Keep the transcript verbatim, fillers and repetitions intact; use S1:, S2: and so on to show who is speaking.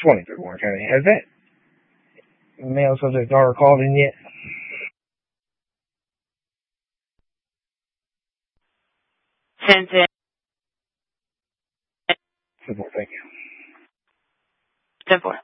S1: twenty-three Warren County. Has that male subject daughter called in yet?
S2: Sent in.
S1: Simple, thank you.
S2: Simple.